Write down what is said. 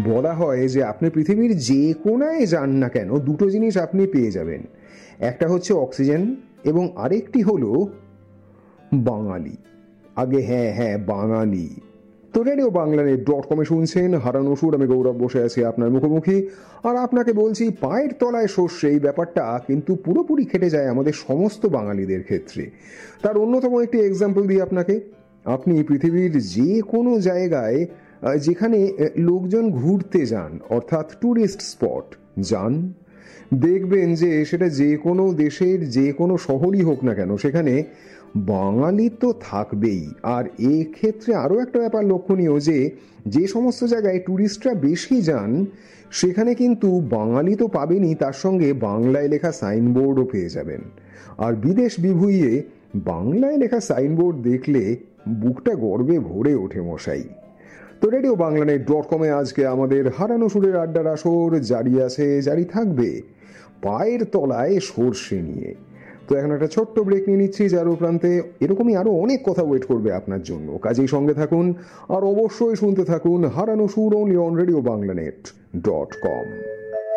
বলা হয় যে আপনি পৃথিবীর যে কোনায় যান না কেন দুটো জিনিস আপনি পেয়ে যাবেন। একটা হচ্ছে অক্সিজেন এবং আরেকটি হলো বাঙালি। আগে হ্যাঁ হ্যাঁ বাঙালি। তো রেডিও বাংলানেট.কমে শুনছেন হারানো সুর। আমি গৌরব বসে আছি আপনার মুখোমুখি, আর আপনাকে বলছি পায়ের তলায় সর্ষে এই ব্যাপারটা কিন্তু পুরোপুরি খেটে যায় আমাদের সমস্ত বাঙালিদের ক্ষেত্রে। তার অন্যতম একটি এক্সাম্পল দিই আপনাকে। আপনি পৃথিবীর যে কোনো জায়গায় যেখানে লোকজন ঘুরতে যান, অর্থাৎ ট্যুরিস্ট স্পট যান, দেখবেন যে সেটা যে কোনো দেশের যে কোনো শহরই হোক না কেন, সেখানে বাঙালি তো থাকবেই। আর এক্ষেত্রে আরও একটা ব্যাপার লক্ষণীয় যে যে সমস্ত জায়গায় ট্যুরিস্টরা বেশি যান সেখানে কিন্তু বাঙালি তো পাবেনই, তার সঙ্গে বাংলায় লেখা সাইনবোর্ডও পেয়ে যাবেন। আর বিদেশ বিভুঁইয়ে বাংলায় লেখা সাইনবোর্ড দেখলে বুকটা গর্বে ভরে ওঠে মশাই। তো রেডিও বাংলানেট.কমে আজকে আমাদের হারানো সুরের আড্ডার আসর জারি আছে, জারি থাকবে পায়ের তলায় সর্ষে নিয়ে। তো এখন একটা ছোট্ট ব্রেক নিয়ে নিচ্ছি, যার প্রান্তে এরকমই আরো অনেক কথা ওয়েট করবে আপনার জন্য। কাজেই সঙ্গে থাকুন আর অবশ্যই শুনতে থাকুন হারানো সুর অনলি অন রেডিও বাংলানেট.কম।